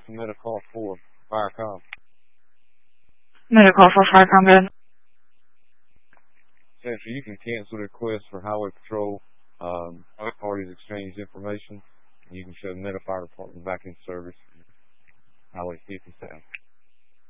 Metacall for Firecom. Metacall for Firecom, good. Essentially, you can cancel requests for highway patrol. Other parties exchange information. You can show the Meta Fire Department back in service. Highway 50 staff.